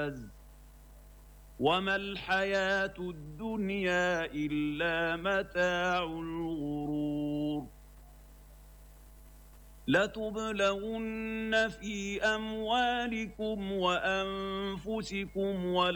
فاز وما الحياة الدنيا إلا متاع الغرور لتبلغن في أموالكم وأنفسكم